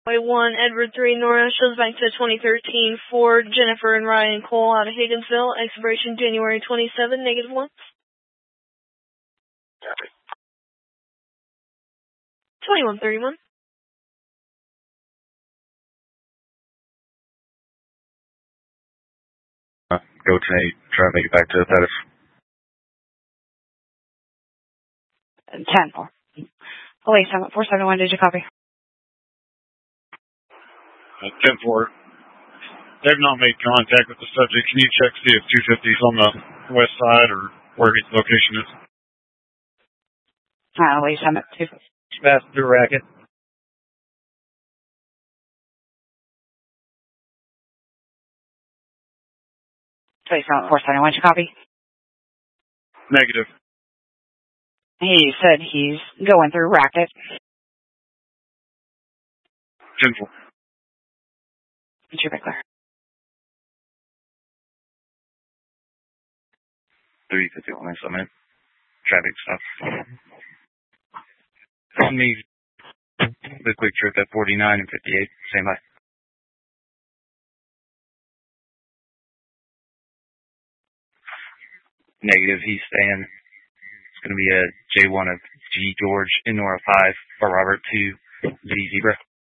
1, Edward 3, Nora, shows back to 2013 Ford, Jennifer and Ryan Cole out of Higginsville, expiration January 27, -1. 2131. Go 10-8, try to make it back to the Pettis. 10-4. Police, 471, did you copy? 10-4. They've not made contact with the subject. Can you check to see if 250 is on the west side or where his location is? Police, 250. Passed through racket. Police, 471, did you copy? Negative. He said he's going through racket. 10-4. What's your clear? 351 minutes a minute. Traffic stop. Need the quick trip at 49 and 58. Same by. Negative. He's staying. It's going to be a J1 of G George in Nora 5 for Robert 2 Z Zebra.